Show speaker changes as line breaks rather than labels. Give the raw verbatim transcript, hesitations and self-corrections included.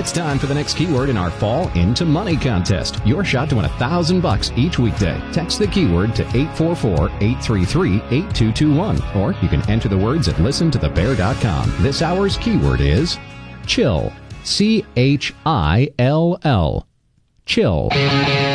It's time for the next keyword in our Fall Into Money contest. Your shot to win a thousand bucks each weekday. Text the keyword to eight four four, eight three three, eight two two one, or you can enter the words at listen to the bear dot com. This hour's keyword is chill. C H I L L. Chill.